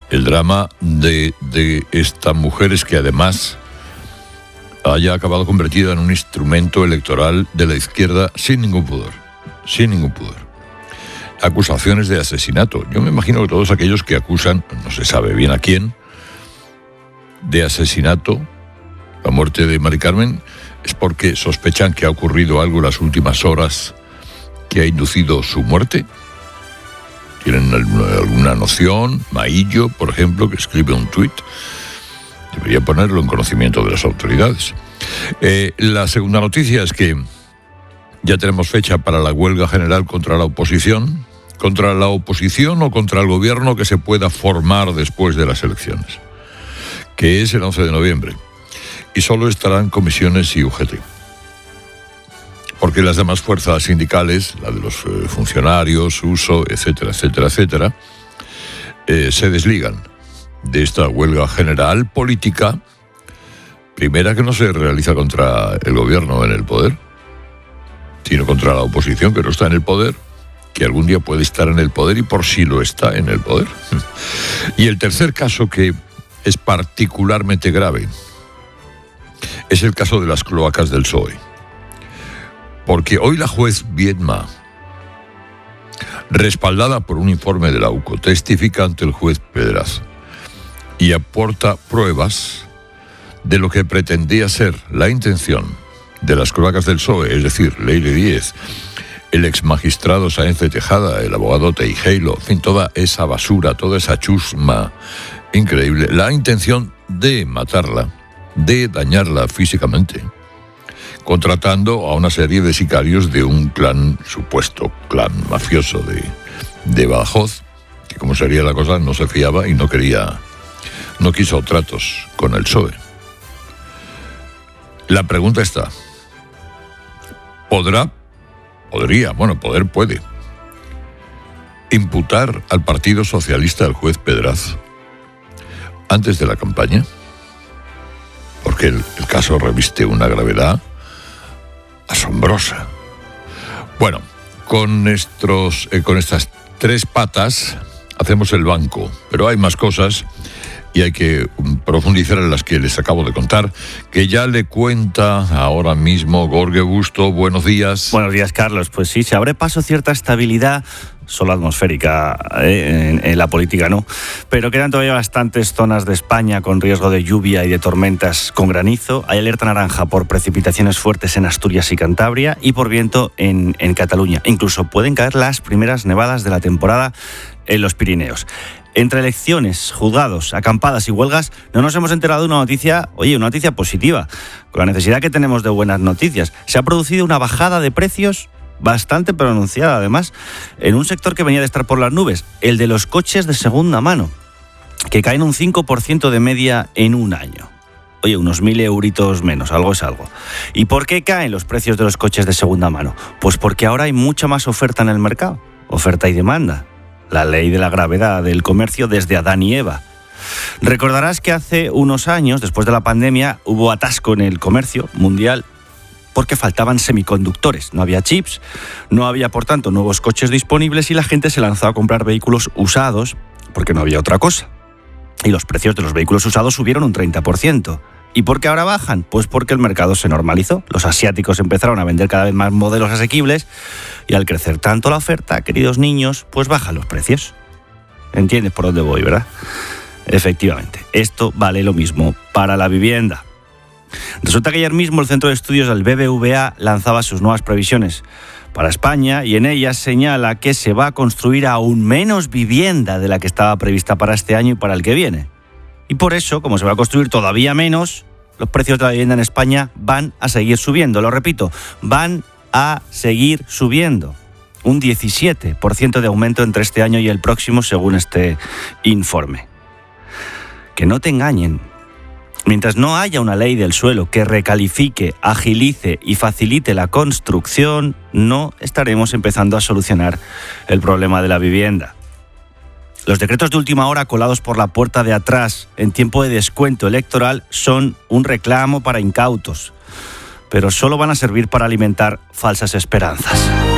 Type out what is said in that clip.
El drama de esta mujer es que además haya acabado convertida en un instrumento electoral de la izquierda sin ningún pudor. Acusaciones de asesinato. Yo me imagino que todos aquellos que acusan, no se sabe bien a quién, de asesinato, la muerte de Mari Carmen, es porque sospechan que ha ocurrido algo en las últimas horas que ha inducido su muerte. ¿Tienen alguna noción? Maillo, por ejemplo, que escribe un tuit, debería ponerlo en conocimiento de las autoridades. La segunda noticia es que ya tenemos fecha para la huelga general contra la oposición o contra el gobierno que se pueda formar después de las elecciones, que es el 11 de noviembre. Y solo estarán comisiones y UGT. Porque las demás fuerzas sindicales, la de los funcionarios, uso, etcétera, se desligan de esta huelga general política, primera que no se realiza contra el gobierno en el poder, sino contra la oposición que no está en el poder, que algún día puede estar en el poder y por si lo está en el poder. Y el tercer caso, que es particularmente grave, es el caso de las cloacas del PSOE. Porque hoy la juez Viedma, respaldada por un informe de la UCO, testifica ante el juez Pedraza y aporta pruebas de lo que pretendía ser la intención de las cloacas del PSOE, es decir, Leire Díez, el exmagistrado Sáenz de Tejada, el abogado Teijeiro, en fin, toda esa basura, toda esa chusma increíble, la intención de matarla, de dañarla físicamente, contratando a una serie de sicarios de un supuesto clan mafioso de Badajoz, que como sería la cosa no se fiaba y no quiso tratos con el PSOE. La pregunta está, ¿poder puede imputar al Partido Socialista al juez Pedraza antes de la campaña? Porque el caso reviste una gravedad asombrosa. Bueno, con estas tres patas hacemos el banco, pero hay más cosas y hay que profundizar en las que les acabo de contar, que ya le cuenta ahora mismo Jorge Busto. Buenos días. Buenos días, Carlos. Pues sí, se abre paso cierta estabilidad, solo atmosférica, en la política no, pero quedan todavía bastantes zonas de España con riesgo de lluvia y de tormentas con granizo. Hay alerta naranja por precipitaciones fuertes en Asturias y Cantabria y por viento en Cataluña. Incluso pueden caer las primeras nevadas de la temporada en los Pirineos. Entre elecciones, juzgados, acampadas y huelgas, no nos hemos enterado de una noticia positiva. Con la necesidad que tenemos de buenas noticias, se ha producido una bajada de precios bastante pronunciada, además, en un sector que venía de estar por las nubes, el de los coches de segunda mano, que caen un 5% de media en un año. Oye, unos 1.000 euritos menos, algo es algo. ¿Y por qué caen los precios de los coches de segunda mano? Pues porque ahora hay mucha más oferta en el mercado, oferta y demanda. La ley de la gravedad del comercio desde Adán y Eva. Recordarás que hace unos años, después de la pandemia, hubo atasco en el comercio mundial porque faltaban semiconductores. No había chips, no había, por tanto, nuevos coches disponibles y la gente se lanzó a comprar vehículos usados porque no había otra cosa. Y los precios de los vehículos usados subieron un 30%. ¿Y por qué ahora bajan? Pues porque el mercado se normalizó. Los asiáticos empezaron a vender cada vez más modelos asequibles y al crecer tanto la oferta, queridos niños, pues bajan los precios. ¿Entiendes por dónde voy, verdad? Efectivamente, esto vale lo mismo para la vivienda. Resulta que ayer mismo el Centro de Estudios del BBVA lanzaba sus nuevas previsiones para España y en ellas señala que se va a construir aún menos vivienda de la que estaba prevista para este año y para el que viene. Y por eso, como se va a construir todavía menos, los precios de la vivienda en España van a seguir subiendo. Lo repito, van a seguir subiendo. Un 17% de aumento entre este año y el próximo, según este informe. Que no te engañen. Mientras no haya una ley del suelo que recalifique, agilice y facilite la construcción, no estaremos empezando a solucionar el problema de la vivienda. Los decretos de última hora colados por la puerta de atrás en tiempo de descuento electoral son un reclamo para incautos, pero solo van a servir para alimentar falsas esperanzas.